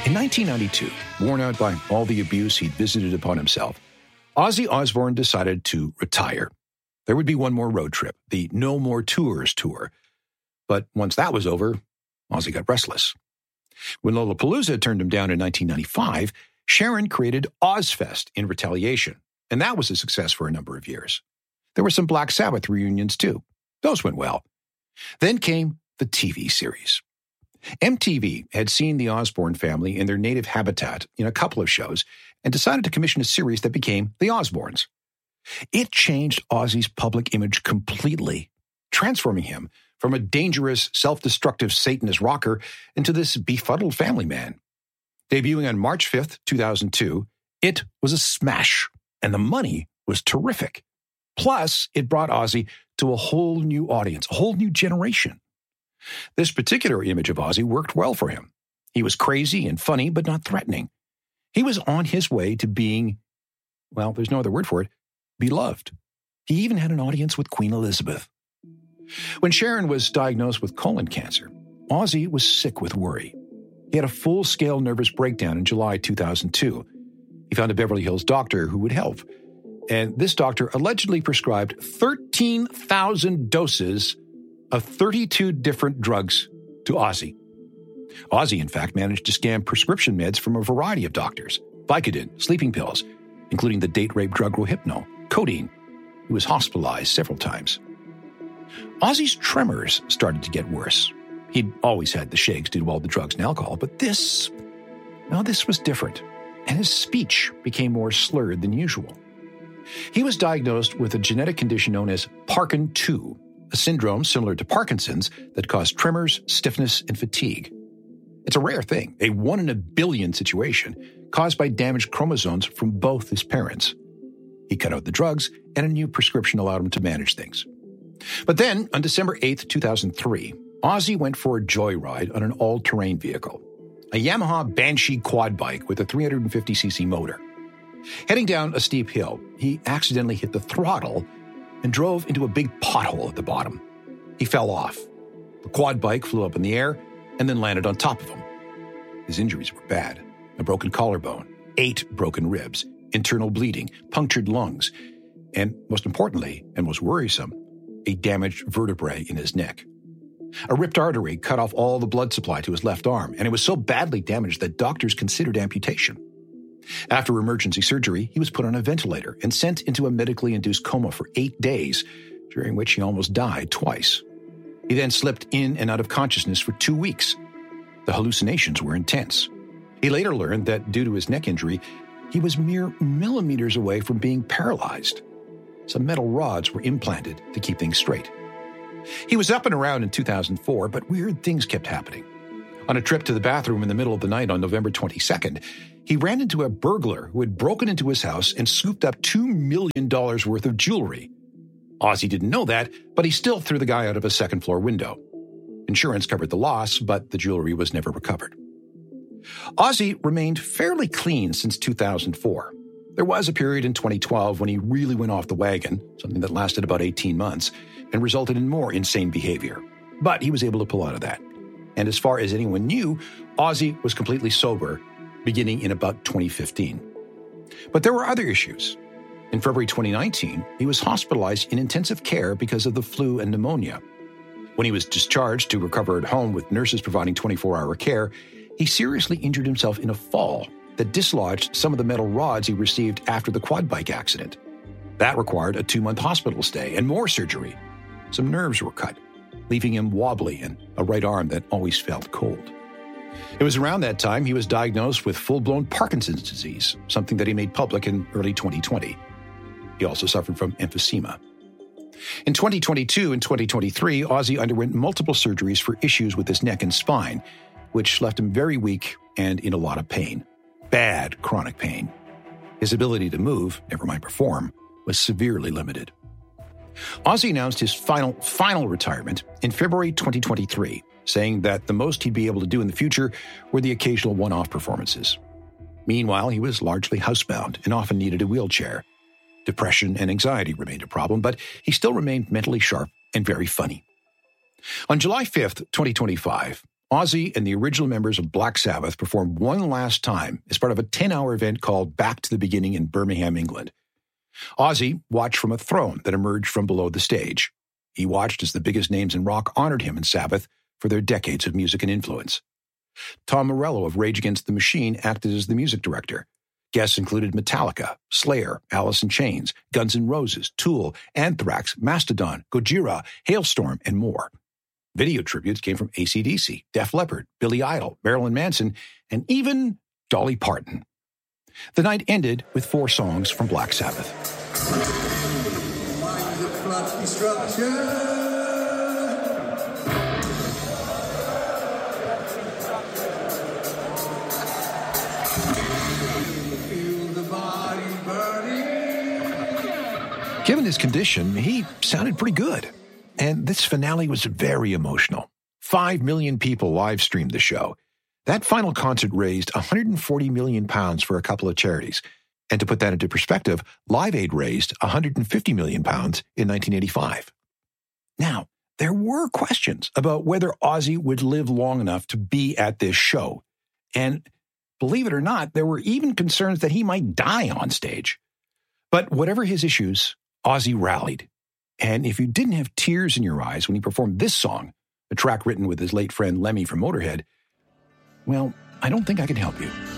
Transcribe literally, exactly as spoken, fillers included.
In nineteen ninety-two, worn out by all the abuse he'd visited upon himself, Ozzy Osbourne decided to retire. There would be one more road trip, the No More Tours tour. But once that was over, Ozzy got restless. When Lollapalooza turned him down in nineteen ninety-five, Sharon created Ozzfest in retaliation, and that was a success for a number of years. There were some Black Sabbath reunions too. Those went well. Then came the T V series. M T V had seen the Osbourne family in their native habitat in a couple of shows and decided to commission a series that became The Osbournes. It changed Ozzy's public image completely, transforming him from a dangerous, self-destructive Satanist rocker into this befuddled family man. Debuting on March fifth, two thousand two, it was a smash, and the money was terrific. Plus, it brought Ozzy to a whole new audience, a whole new generation. This particular image of Ozzy worked well for him. He was crazy and funny, but not threatening. He was on his way to being, well, there's no other word for it, beloved. He even had an audience with Queen Elizabeth. When Sharon was diagnosed with colon cancer, Ozzy was sick with worry. He had a full-scale nervous breakdown in July two thousand two. He found a Beverly Hills doctor who would help. And this doctor allegedly prescribed thirteen thousand doses of thirty-two different drugs to Ozzy. Ozzy, in fact, managed to scam prescription meds from a variety of doctors: Vicodin, sleeping pills, including the date-rape drug Rohypnol, codeine. He was hospitalized several times. Ozzy's tremors started to get worse. He'd always had the shakes due to all the drugs and alcohol, but this, well, this was different, and his speech became more slurred than usual. He was diagnosed with a genetic condition known as Parkin two, a syndrome similar to Parkinson's that caused tremors, stiffness, and fatigue. It's a rare thing, a one in a billion situation caused by damaged chromosomes from both his parents. He cut out the drugs, and a new prescription allowed him to manage things. But then, on December eighth, two thousand three, Ozzy went for a joyride on an all-terrain vehicle, a Yamaha Banshee quad bike with a three hundred fifty c c motor. Heading down a steep hill, he accidentally hit the throttle and drove into a big pothole at the bottom. He fell off. The quad bike flew up in the air and then landed on top of him. His injuries were bad: a broken collarbone, eight broken ribs, internal bleeding, punctured lungs, and most importantly, and most worrisome, a damaged vertebrae in his neck. A ripped artery cut off all the blood supply to his left arm, and it was so badly damaged that doctors considered amputation. After emergency surgery, he was put on a ventilator and sent into a medically induced coma for eight days, during which he almost died twice. He then slipped in and out of consciousness for two weeks. The hallucinations were intense. He later learned that due to his neck injury, he was mere millimeters away from being paralyzed. Some metal rods were implanted to keep things straight. He was up and around in two thousand four, but weird things kept happening. On a trip to the bathroom in the middle of the night on November twenty-second, he ran into a burglar who had broken into his house and scooped up two million dollars worth of jewelry. Ozzy didn't know that, but he still threw the guy out of a second-floor window. Insurance covered the loss, but the jewelry was never recovered. Ozzy remained fairly clean since two thousand four. There was a period in twenty twelve when he really went off the wagon, something that lasted about eighteen months, and resulted in more insane behavior. But he was able to pull out of that. And as far as anyone knew, Ozzy was completely sober, beginning in about twenty fifteen. But there were other issues. In February twenty nineteen, he was hospitalized in intensive care because of the flu and pneumonia. When he was discharged to recover at home with nurses providing twenty-four hour care, he seriously injured himself in a fall that dislodged some of the metal rods he received after the quad bike accident. That required a two-month hospital stay and more surgery. Some nerves were cut, leaving him wobbly and a right arm that always felt cold. It was around that time he was diagnosed with full-blown Parkinson's disease, something that he made public in early twenty twenty. He also suffered from emphysema. In twenty twenty-two and twenty twenty-three, Ozzy underwent multiple surgeries for issues with his neck and spine, which left him very weak and in a lot of pain. Bad chronic pain. His ability to move, never mind perform, was severely limited. Ozzy announced his final, final retirement in February twenty twenty-three, saying that the most he'd be able to do in the future were the occasional one-off performances. Meanwhile, he was largely housebound and often needed a wheelchair. Depression and anxiety remained a problem, but he still remained mentally sharp and very funny. On July fifth, twenty twenty-five, Ozzy and the original members of Black Sabbath performed one last time as part of a ten-hour event called Back to the Beginning in Birmingham, England. Ozzy watched from a throne that emerged from below the stage. He watched as the biggest names in rock honored him and Sabbath for their decades of music and influence. Tom Morello of Rage Against the Machine acted as the music director. Guests included Metallica, Slayer, Alice in Chains, Guns N' Roses, Tool, Anthrax, Mastodon, Gojira, Hailstorm, and more. Video tributes came from A C D C, Def Leppard, Billy Idol, Marilyn Manson, and even Dolly Parton. The night ended with four songs from Black Sabbath. Given his condition, he sounded pretty good. And this finale was very emotional. Five million people live-streamed the show. That final concert raised one hundred forty million pounds for a couple of charities. And to put that into perspective, Live Aid raised one hundred fifty million pounds in nineteen eighty-five. Now, there were questions about whether Ozzy would live long enough to be at this show. And believe it or not, there were even concerns that he might die on stage. But whatever his issues, Ozzy rallied. And if you didn't have tears in your eyes when he performed this song, a track written with his late friend Lemmy from Motorhead, well, I don't think I can help you.